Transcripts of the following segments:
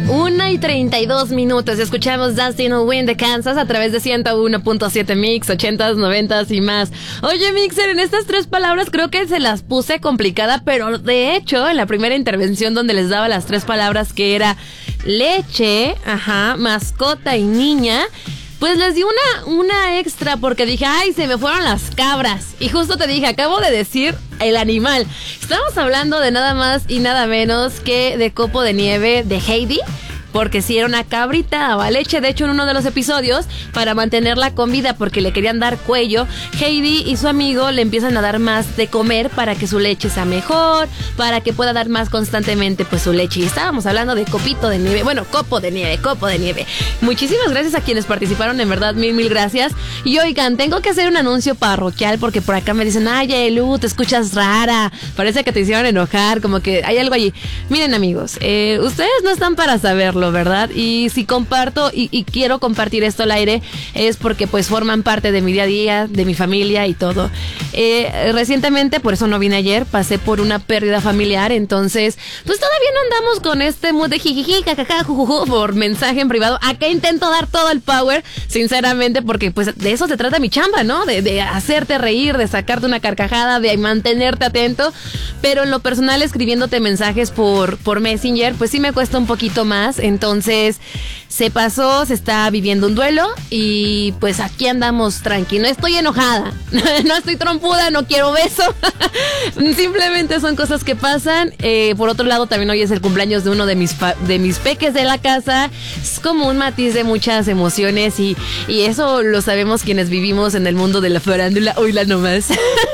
1:32. Escuchamos Dustin Wind de Kansas a través de 101.7 Mix, 80s, 90s y más. Oye, Mixer, en estas 3 palabras creo que se las puse complicada, pero de hecho, en la primera intervención donde les daba las 3 palabras que era leche, mascota y niña, pues les di una extra porque dije, ay, se me fueron las cabras. Y justo te dije, acabo de decir el animal. Estamos hablando de nada más y nada menos que de Copo de Nieve de Heidi. Porque si era una cabrita, daba leche. De hecho, en uno de los episodios, para mantenerla con vida, porque le querían dar cuello, Heidi y su amigo le empiezan a dar más de comer para que su leche sea mejor, para que pueda dar más constantemente pues su leche. Y estábamos hablando de Copito de Nieve, bueno, Copo de Nieve. Muchísimas gracias a quienes participaron, en verdad, mil gracias. Y oigan, tengo que hacer un anuncio parroquial porque por acá me dicen, ay, Elu, te escuchas rara, parece que te hicieron enojar, como que hay algo allí. Miren, amigos, ustedes no están para saberlo, ¿verdad? Y si comparto y quiero compartir esto al aire es porque pues forman parte de mi día a día, de mi familia y todo. Recientemente, por eso no vine ayer, pasé por una pérdida familiar, entonces pues todavía no andamos con este mood de jijiji, jajaja, jujuju, por mensaje en privado. Acá intento dar todo el power, sinceramente, porque pues de eso se trata mi chamba, ¿no? De hacerte reír, de sacarte una carcajada, de mantenerte atento, pero en lo personal escribiéndote mensajes por Messenger, pues sí me cuesta un poquito más. Entonces se pasó, se está viviendo un duelo y pues aquí andamos tranqui. No estoy enojada, no estoy trompuda, no quiero beso. Simplemente son cosas que pasan. Por otro lado, también hoy es el cumpleaños de uno de mis peques de la casa. Es como un matiz de muchas emociones y eso lo sabemos quienes vivimos en el mundo de la farándula. Oíla nomás.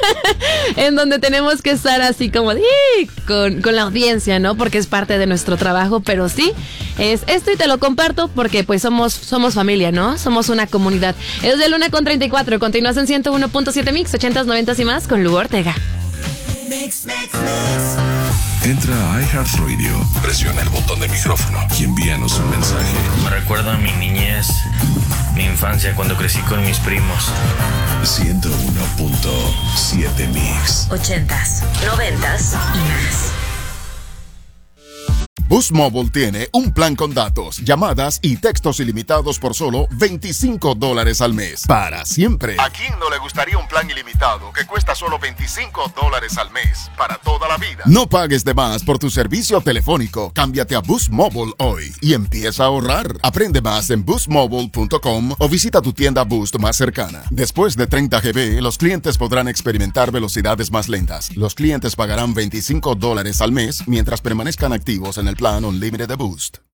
En donde tenemos que estar así como con la audiencia, ¿no? Porque es parte de nuestro trabajo, pero sí, es esto y te lo comparto porque pues somos familia, ¿no? Somos una comunidad. Es de 1:34, continúas en 101.7 Mix, 80s, 90s y más con Lu Ortega. Entra a iHeartRadio, presiona el botón de micrófono y envíanos un mensaje. Me recuerda a mi niñez, mi infancia cuando crecí con mis primos. 101.7 Mix, 80s, 90s y más. Boost Mobile tiene un plan con datos, llamadas y textos ilimitados por solo $25 al mes. Para siempre. ¿A quién no le gustaría un plan ilimitado que cuesta solo $25 al mes? Para toda la vida. No pagues de más por tu servicio telefónico. Cámbiate a Boost Mobile hoy y empieza a ahorrar. Aprende más en boostmobile.com o visita tu tienda Boost más cercana. Después de 30 GB, los clientes podrán experimentar velocidades más lentas. Los clientes pagarán $25 al mes mientras permanezcan activos en el plan Unlimited de Boost.